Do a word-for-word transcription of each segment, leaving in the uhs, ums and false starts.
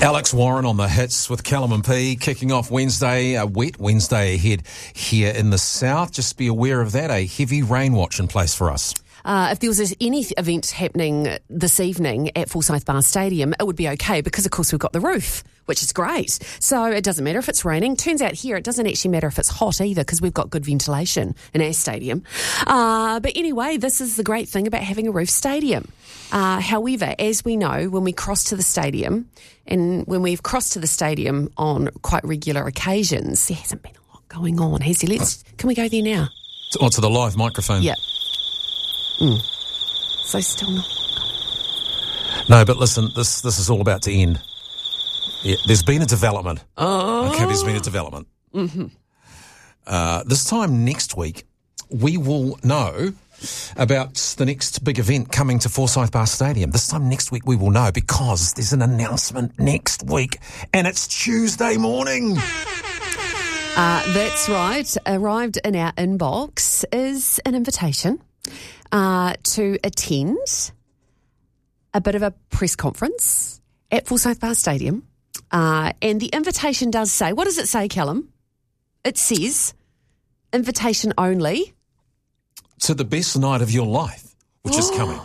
Alex Warren on the hits with Callum and P, kicking off Wednesday, a wet Wednesday ahead here in the south. Just be aware of that, a heavy rain watch in place for us. Uh, if there was any event happening this evening at Forsyth Bar Stadium, it would be okay because, of course, we've got the roof, which is great. So it doesn't matter if it's raining. Turns out here it doesn't actually matter if it's hot either because we've got good ventilation in our stadium. Uh, but anyway, this is the great thing about having a roof stadium. Uh, however, as we know, when we cross to the stadium, and when we've crossed to the stadium on quite regular occasions, there hasn't been a lot going on, has there? Let's, can we go there now? Oh, to the live microphone. Yeah. Mm. So still not. No, but listen, this this is all about to end. Yeah, there's been a development. Oh. Okay, there's been a development. Mm-hmm. Uh, this time next week, we will know about the next big event coming to Forsyth Bar Stadium. This time next week we will know because there's an announcement next week and it's Tuesday morning. Uh, that's right. Arrived in our inbox is an invitation uh, to attend a bit of a press conference at Forsyth Bar Stadium. Uh, and the invitation does say, what does it say, Callum? It says, invitation only. To the best night of your life, which is coming.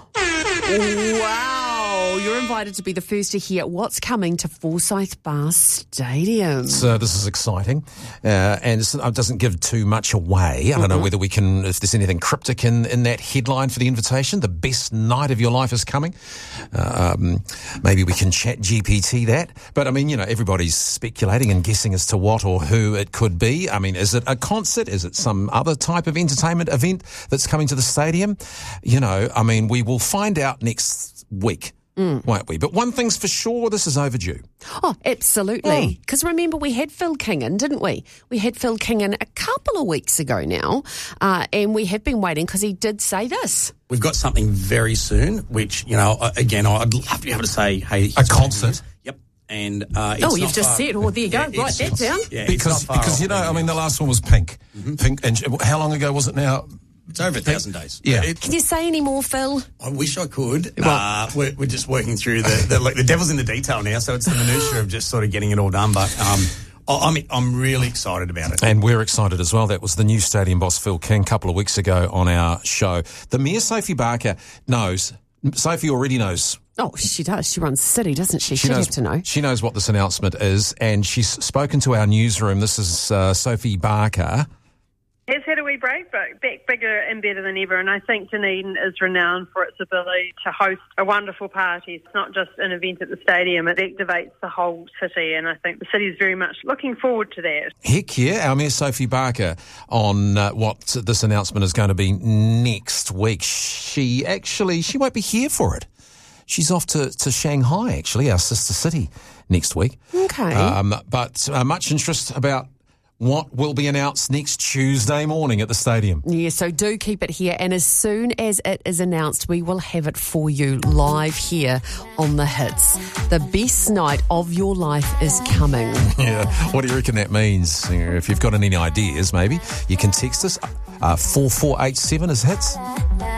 Wow, you're invited to be the first to hear what's coming to Forsyth Bar Stadium. So this is exciting, uh, and it doesn't give too much away. I don't mm-hmm. know whether we can, if there's anything cryptic in, in that headline for the invitation. The best night of your life is coming. Uh, um, maybe we can chat G P T that. But I mean, you know, everybody's speculating and guessing as to what or who it could be. I mean, is it a concert? Is it some other type of entertainment event that's coming to the stadium? You know, I mean, we will find out next week. Mm. Won't we? But one thing's for sure, this is overdue. Oh, absolutely. Because mm. remember, we had Phil King in, didn't we? We had Phil King in a couple of weeks ago now, uh, and we have been waiting because he did say this. We've got something very soon, which, you know, again, I'd love to be able to say, hey... A concert? Yep. And uh, it's oh, you've just far, said, oh, there you go, yeah, write that down. Yeah, because, because you know, I mean, the last one was Pink. Mm-hmm. Pink, and how long ago was it now? It's over a thousand days. Yeah. It, Can you say any more, Phil? I wish I could. Well, uh, we're, we're just working through the, the like the devil's in the detail now, so it's the minutiae of just sort of getting it all done. But um, I, I'm I'm really excited about it, and we're excited as well. That was the new stadium boss Phil King a couple of weeks ago on our show. The Mayor Sophie Barker knows. Sophie already knows. Oh, she does. She runs the city, doesn't she? She She'd knows, have to know. She knows what this announcement is, and she's spoken to our newsroom. This is uh, Sophie Barker. Has had a wee break, but back bigger and better than ever. And I think Dunedin is renowned for its ability to host a wonderful party. It's not just an event at the stadium, it activates the whole city. And I think the city is very much looking forward to that. Heck yeah, our Mayor Sophie Barker on uh, what this announcement is going to be next week. She actually, she won't be here for it. She's off to, to Shanghai, actually, our sister city, next week. Okay. Um, but uh, much interest about what will be announced next Tuesday morning at the stadium. Yeah, so do keep it here. And as soon as it is announced, we will have it for you live here on The Hits. The best night of your life is coming. Yeah, what do you reckon that means? If you've got any ideas, maybe, you can text us. Uh, four four eight seven is Hits.